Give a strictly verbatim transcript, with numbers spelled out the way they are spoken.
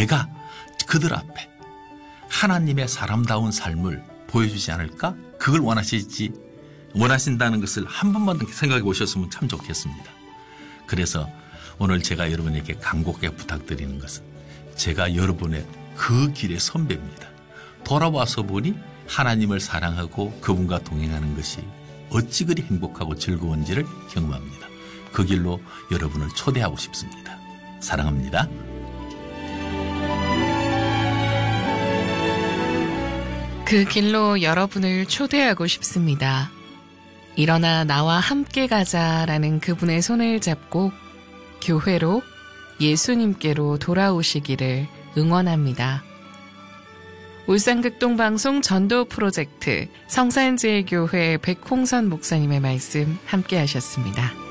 내가 그들 앞에 하나님의 사람다운 삶을 보여주지 않을까? 그걸 원하시지, 원하신다는 것을 한 번만 생각해 보셨으면 참 좋겠습니다. 그래서 오늘 제가 여러분에게 간곡하게 부탁드리는 것은 제가 여러분의 그 길의 선배입니다. 돌아와서 보니 하나님을 사랑하고 그분과 동행하는 것이 어찌 그리 행복하고 즐거운지를 경험합니다. 그 길로 여러분을 초대하고 싶습니다. 사랑합니다. 그 길로 여러분을 초대하고 싶습니다. 일어나 나와 함께 가자라는 그분의 손을 잡고 교회로, 예수님께로 돌아오시기를 응원합니다. 울산극동방송 전도 프로젝트 성산제일교회 백홍선 목사님의 말씀 함께 하셨습니다.